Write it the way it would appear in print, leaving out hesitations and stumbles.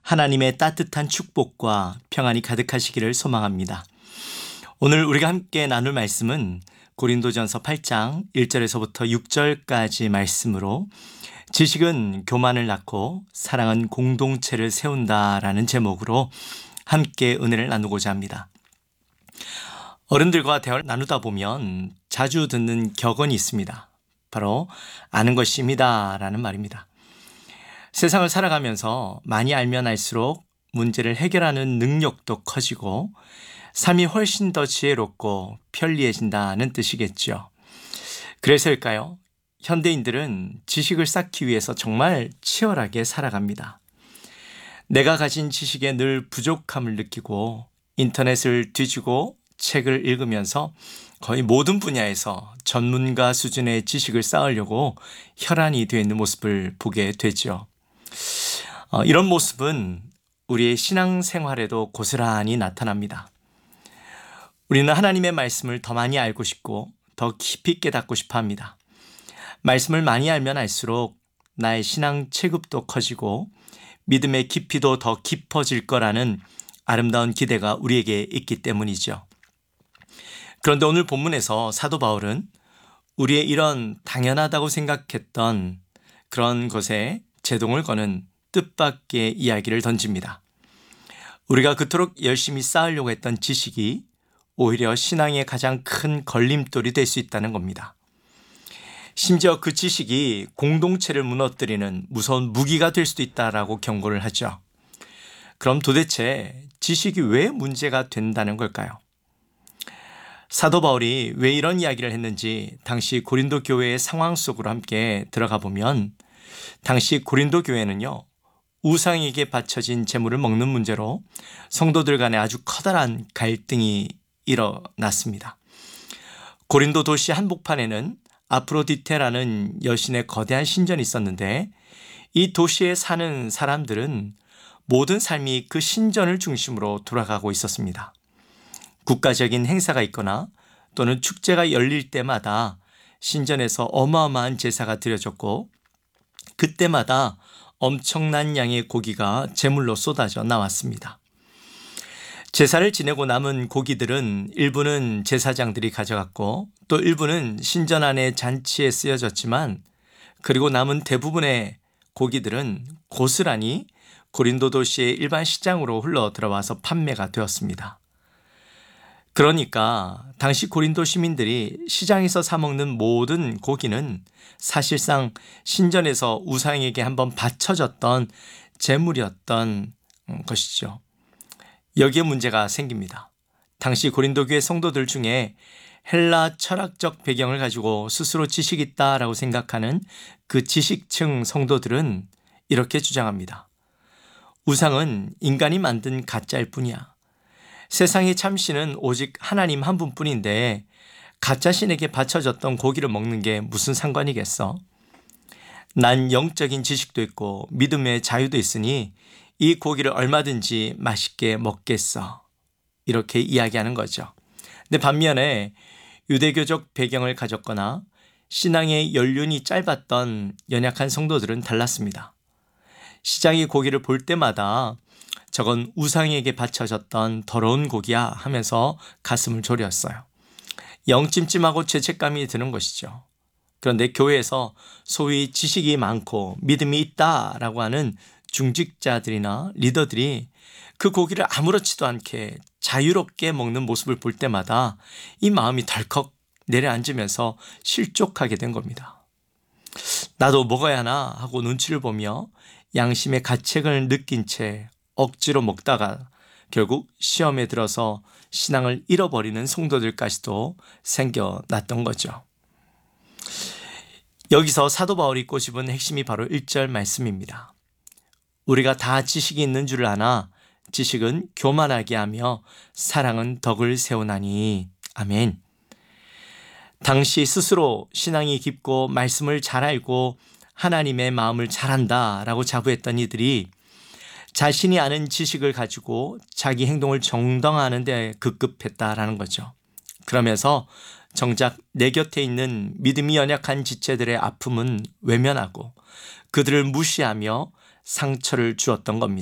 하나님의 따뜻한 축복과 평안이 가득하시기를 소망합니다. 오늘 우리가 함께 나눌 말씀은 고린도전서 8장 1절에서부터 6절까지 말씀으로 지식은 교만을 낳고 사랑은 공동체를 세운다라는 제목으로 함께 은혜를 나누고자 합니다. 어른들과 대화를 나누다 보면 자주 듣는 격언이 있습니다. 바로 아는 것입니다 라는 말입니다. 세상을 살아가면서 많이 알면 알수록 문제를 해결하는 능력도 커지고 삶이 훨씬 더 지혜롭고 편리해진다는 뜻이겠죠. 그래서일까요? 현대인들은 지식을 쌓기 위해서 정말 치열하게 살아갑니다. 내가 가진 지식에 늘 부족함을 느끼고 인터넷을 뒤지고 책을 읽으면서 거의 모든 분야에서 전문가 수준의 지식을 쌓으려고 혈안이 되어 있는 모습을 보게 되죠. 이런 모습은 우리의 신앙생활에도 고스란히 나타납니다. 우리는 하나님의 말씀을 더 많이 알고 싶고 더 깊이 깨닫고 싶어 합니다. 말씀을 많이 알면 알수록 나의 신앙 체급도 커지고 믿음의 깊이도 더 깊어질 거라는 아름다운 기대가 우리에게 있기 때문이죠. 그런데 오늘 본문에서 사도 바울은 우리의 이런 당연하다고 생각했던 그런 것에 제동을 거는 뜻밖의 이야기를 던집니다. 우리가 그토록 열심히 쌓으려고 했던 지식이 오히려 신앙의 가장 큰 걸림돌이 될 수 있다는 겁니다. 심지어 그 지식이 공동체를 무너뜨리는 무서운 무기가 될 수도 있다라고 경고를 하죠. 그럼 도대체 지식이 왜 문제가 된다는 걸까요? 사도 바울이 왜 이런 이야기를 했는지 당시 고린도 교회의 상황 속으로 함께 들어가 보면 당시 고린도 교회는요, 우상에게 바쳐진 제물을 먹는 문제로 성도들 간에 아주 커다란 갈등이 일어났습니다. 고린도 도시 한복판에는 아프로디테라는 여신의 거대한 신전이 있었는데 이 도시에 사는 사람들은 모든 삶이 그 신전을 중심으로 돌아가고 있었습니다. 국가적인 행사가 있거나 또는 축제가 열릴 때마다 신전에서 어마어마한 제사가 드려졌고 그때마다 엄청난 양의 고기가 제물로 쏟아져 나왔습니다. 제사를 지내고 남은 고기들은 일부는 제사장들이 가져갔고 또 일부는 신전 안의 잔치에 쓰여졌지만 그리고 남은 대부분의 고기들은 고스란히 고린도 도시의 일반 시장으로 흘러 들어와서 판매가 되었습니다. 그러니까 당시 고린도 시민들이 시장에서 사 먹는 모든 고기는 사실상 신전에서 우상에게 한번 바쳐졌던 제물이었던 것이죠. 여기에 문제가 생깁니다. 당시 고린도 교회 성도들 중에 헬라 철학적 배경을 가지고 스스로 지식 있다라고 생각하는 그 지식층 성도들은 이렇게 주장합니다. 우상은 인간이 만든 가짜일 뿐이야. 세상의 참신은 오직 하나님 한 분뿐인데 가짜 신에게 바쳐졌던 고기를 먹는 게 무슨 상관이겠어? 난 영적인 지식도 있고 믿음의 자유도 있으니 이 고기를 얼마든지 맛있게 먹겠어. 이렇게 이야기하는 거죠. 근데 반면에 유대교적 배경을 가졌거나 신앙의 연륜이 짧았던 연약한 성도들은 달랐습니다. 시장의 고기를 볼 때마다 저건 우상에게 바쳐졌던 더러운 고기야 하면서 가슴을 졸였어요. 영 찜찜하고 죄책감이 드는 것이죠. 그런데 교회에서 소위 지식이 많고 믿음이 있다라고 하는 중직자들이나 리더들이 그 고기를 아무렇지도 않게 자유롭게 먹는 모습을 볼 때마다 이 마음이 덜컥 내려앉으면서 실족하게 된 겁니다. 나도 먹어야 하나 하고 눈치를 보며 양심의 가책을 느낀 채 억지로 먹다가 결국 시험에 들어서 신앙을 잃어버리는 성도들까지도 생겨났던 거죠. 여기서 사도 바울이 꼬집은 핵심이 바로 1절 말씀입니다. 우리가 다 지식이 있는 줄 아나 지식은 교만하게 하며 사랑은 덕을 세우나니. 아멘. 당시 스스로 신앙이 깊고 말씀을 잘 알고 하나님의 마음을 잘 안다라고 자부했던 이들이 자신이 아는 지식을 가지고 자기 행동을 정당화하는 데 급급했다라는 거죠. 그러면서 정작 내 곁에 있는 믿음이 연약한 지체들의 아픔은 외면하고 그들을 무시하며 상처를 주었던 겁니다.